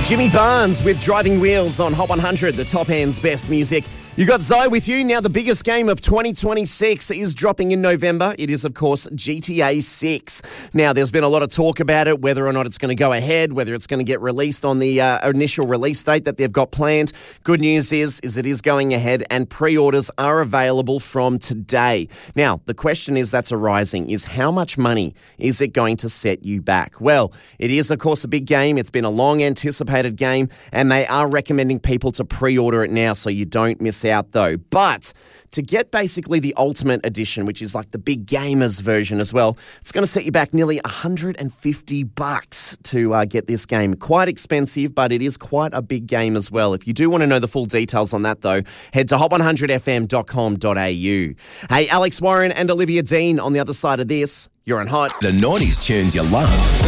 Jimmy Barnes with Driving Wheels on Hot 100, the top end's best music. You got Zoe with you. Now, the biggest game of 2026 is dropping in November. It is, of course, GTA 6. Now, there's been a lot of talk about it, whether or not it's going to go ahead, whether it's going to get released on the initial release date that they've got planned. Good news is it is going ahead, and pre-orders are available from today. Now, the question that's arising is how much money is it going to set you back? Well, it is, of course, a big game. It's been a long anticipated game, and they are recommending people to pre-order it now so you don't miss out, though. But to get basically the Ultimate Edition, which is like the big gamers version as well, it's going to set you back nearly $150 to get this game. Quite expensive, but it is quite a big game as well. If you do want to know the full details on that, though, head to hot100fm.com.au. Hey, Alex Warren and Olivia Dean on the other side of this. You're on Hot. The 90s tunes you love.